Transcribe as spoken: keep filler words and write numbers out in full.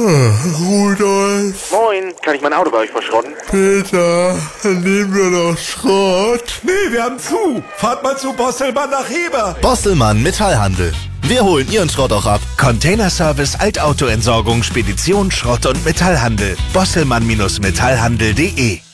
Rudolf. Moin, kann ich mein Auto bei euch verschrotten? Peter, nehmen wir doch Schrott. Nee, wir haben zu. Fahrt mal zu Bostelmann nach Heber. Bostelmann Metallhandel. Wir holen Ihren Schrott auch ab. Containerservice, Altautoentsorgung, Spedition, Schrott und Metallhandel. bostelmann Metallhandel punkt de